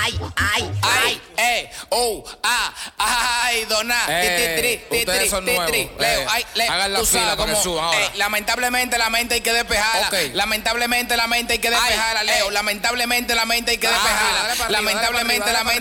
dona. Ustedes son nuevos. Hagan la fila para que suban ahora. Lamentablemente la mente hay que despejarla. Lamentablemente la mente hay que despejarla, Leo. Lamentablemente la mente hay que despejarla. Lamentablemente la mente